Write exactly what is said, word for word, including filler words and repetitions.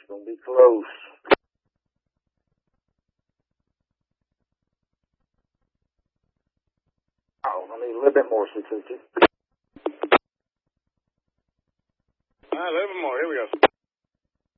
Gonna be close. Oh, I need a little bit more, six oh two. All right, a little bit more. Here we go.